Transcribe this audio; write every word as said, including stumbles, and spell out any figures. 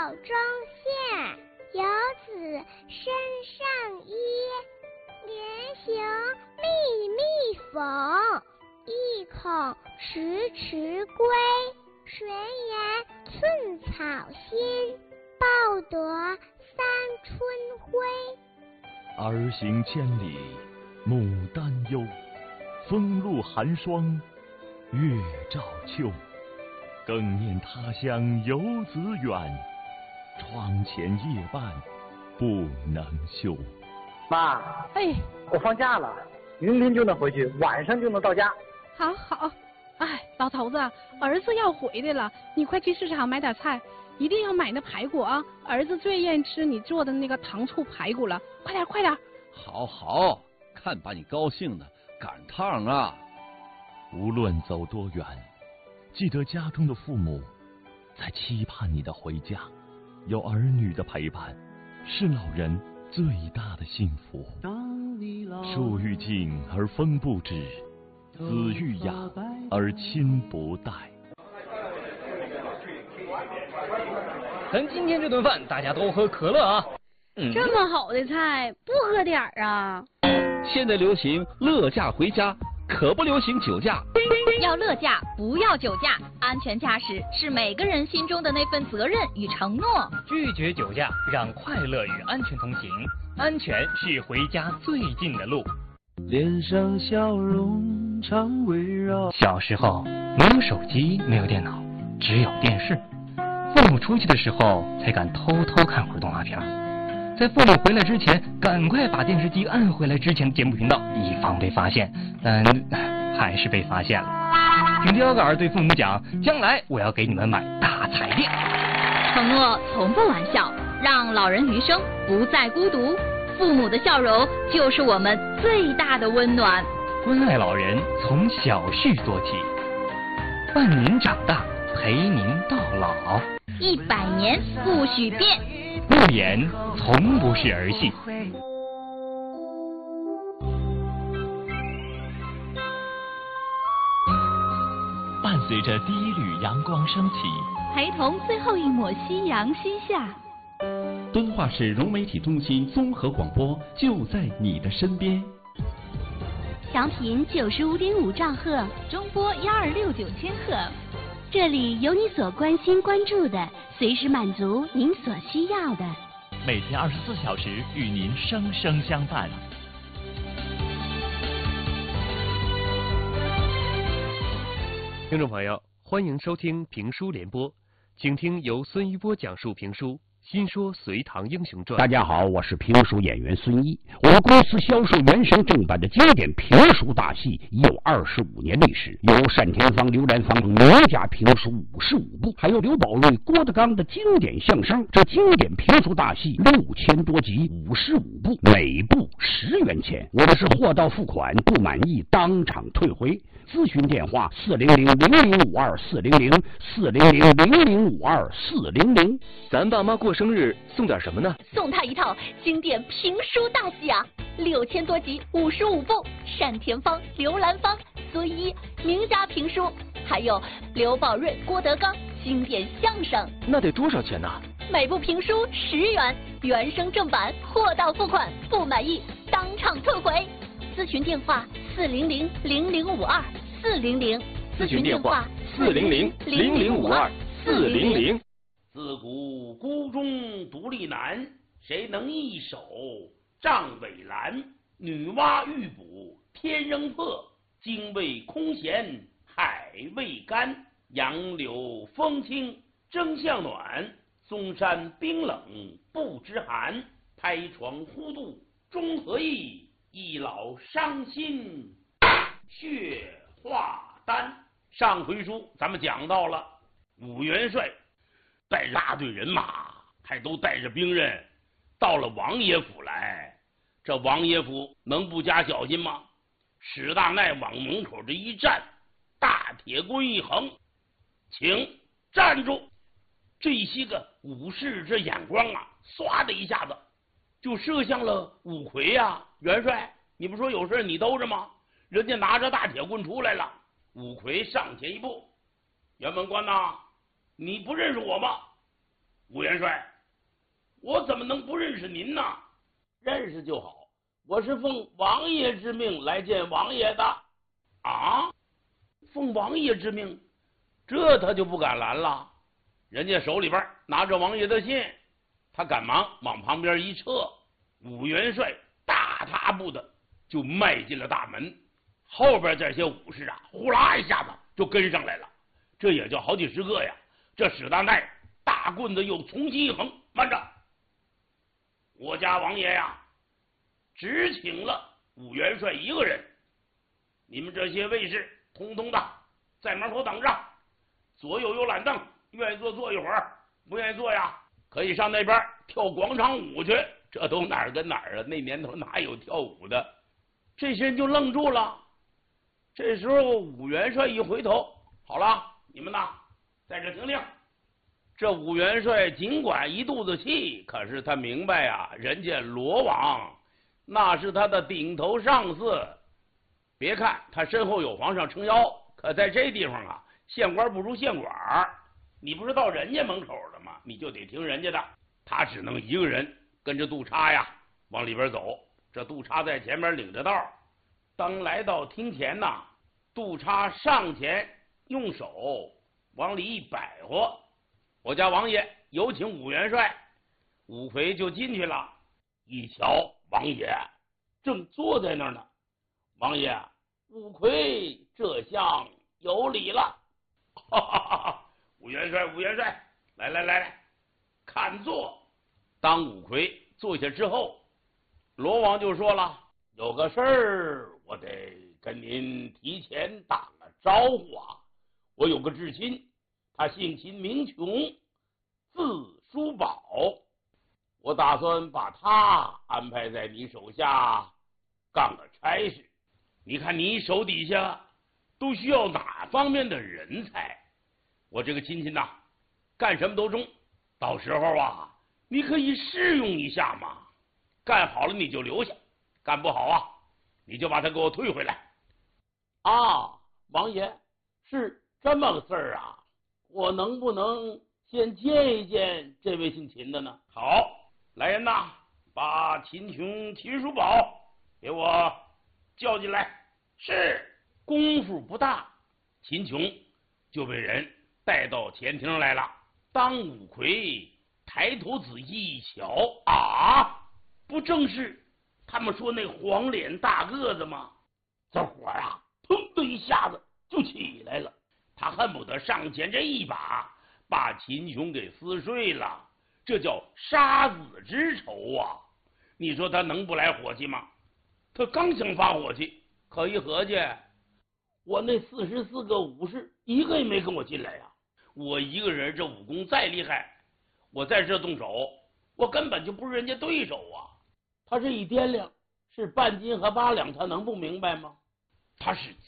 中线，游子身上衣。连行密密缝，意恐迟迟归。谁言寸草心，报得三春晖。 儿行千里母担忧，风露寒霜月照秋。更念他乡游子远，窗前夜半不能休。 妈， 哎， 我放假了，明天就能回去，晚上就能到家。 好好，哎，老头子，儿子要回来了，你快去市场买点菜，一定要买那排骨啊！儿子最愿意吃你做的那个糖醋排骨了，快点快点！ 好好，看把你高兴的，赶趟啊！ 无论走多远，记得家中的父母在期盼你的回家，有儿女的陪伴，是老人最大的幸福。树欲静而风不止，子欲养而亲不待。 咱今天这顿饭大家都喝可乐啊！ 嗯、这么好的菜不喝点儿啊？ 现在流行乐驾回家，可不流行酒驾。 要乐驾，不要酒驾。安全驾驶是每个人心中的那份责任与承诺。 拒绝酒驾，让快乐与安全同行。安全是回家最近的路。 脸上笑容常围绕。 小时候没有手机，没有电脑，只有电视。父母出去的时候才敢偷偷看会儿动画片，在父母回来之前，赶快把电视机按回来之前的节目频道，以防被发现。但还是被发现了。凭标杆对父母讲，将来我要给你们买大彩电。 承诺从不玩笑，让老人余生不再孤独。父母的笑容就是我们最大的温暖。 关爱老人从小事做起，伴您长大，陪您到老。 一百年不许变， 不言从不是儿戏。 伴随着第一缕阳光升起， 陪同最后一抹夕阳西下。 敦化市融媒体中心综合广播就在你的身边。 调频九十五点五兆赫， 中波幺二六九千赫。 这里有你所关心关注的，随时满足您所需要的。 每天二十四小时与您生生相伴。 听众朋友，欢迎收听评书联播，请听由孙一波讲述评书《新说隋唐英雄传》。 大家好，我是评书演员孙一。我们公司销售原声正版的经典评书大戏已有二十五年历史，有单田芳、刘兰芳名家评书五十五部，还有刘宝瑞、郭德纲的经典相声。这经典评书大戏六千多集，五十五部，每部十元钱。我的是货到付款，不满意当场退回。咨询电话：四零零零零五二四零零四零零零零五二四零零。 咱爸妈过生日送点什么呢？ 送他一套经典评书大戏啊，六千多集，五十五部，单田芳、刘兰芳、孙一名家评书，还有刘宝瑞、郭德纲经典相声。 那得多少钱呢？ 每部评书十元，原声正版，货到付款，不满意当场退回。咨询电话：四零零零零五二四零零。 咨询电话：四零零零零五二四零零。 自古孤忠独立难，谁能一手仗尾拦？女娲欲捕天仍破，精卫空闲海未干。杨柳风轻争向暖，嵩山冰冷不知寒。拍床呼度中何意？一老伤心血化丹。上回书咱们讲到了武元帅带着大队人马，还都带着兵刃，到了王爷府来。这王爷府能不加小心吗？史大奈往门口这一站，大铁棍一横，请站住！这些个武士这眼光啊，唰的一下子就射向了五魁呀、啊！元帅，你不说有事你兜着吗？人家拿着大铁棍出来了。五魁上前一步：辕门关呐，你不认识我吗？ 武元帅，我怎么能不认识您呢？认识就好，我是奉王爷之命来见王爷的。啊，奉王爷之命，这他就不敢拦了。人家手里边拿着王爷的信，他赶忙往旁边一撤。武元帅大踏步的就迈进了大门，后边这些武士啊，呼啦一下子就跟上来了，这也就好几十个呀。这史大奈大棍子又重新一横，慢着，我家王爷呀，只请了武元帅一个人，你们这些卫士通通的在门口等着，左右有懒凳，愿意坐坐一会儿，不愿意坐呀，可以上那边跳广场舞去。这都哪儿跟哪儿啊？那年头哪有跳舞的？这些人就愣住了。这时候武元帅一回头，好了，你们呐，在这听听。这武元帅尽管一肚子气，可是他明白呀、啊，人家罗王那是他的顶头上司。别看他身后有皇上撑腰，可在这地方啊，县官不如县管。你不是到人家门口了吗？你就得听人家的。他只能一个人跟着杜叉呀往里边走。这杜叉在前面领着道。当来到厅前呐，杜叉上前用手往里一摆活，我家王爷有请武元帅。武魁就进去了，一瞧王爷正坐在那儿呢。王爷，武魁这厢有礼了。哈哈哈！武元帅，武元帅，来来来来，看坐。当武魁坐下之后，罗王就说了，有个事儿我得跟您提前打个招呼啊。我有个至亲，他姓秦名琼，字叔宝，我打算把他安排在你手下干个差事。你看你手底下都需要哪方面的人才？我这个亲戚呐，干什么都中，到时候啊，你可以试用一下嘛。干好了你就留下，干不好啊，你就把他给我退回来。啊，王爷，是这么个事儿啊，我能不能先见一见这位姓秦的呢？好，来人呐，把秦琼、秦叔宝给我叫进来。是。功夫不大，秦琼就被人带到前厅来了。当武魁抬头仔细一瞧，啊，不正是他们说那黄脸大个子吗？这火啊，砰的一下子就起来了。他恨不得上前这一把把秦琼给撕碎了，这叫杀子之仇啊！你说他能不来火气吗？他刚想发火气，可一合计，我那四十四个武士一个也没跟我进来呀、啊！我一个人这武功再厉害，我在这动手，我根本就不是人家对手啊！他这一掂量是半斤和八两，他能不明白吗？他是